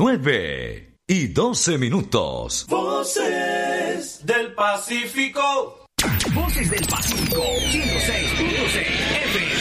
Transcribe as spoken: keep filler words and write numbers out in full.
nueve y doce minutos. Voces del Pacífico. Voces del Pacífico, ciento seis punto seis F M.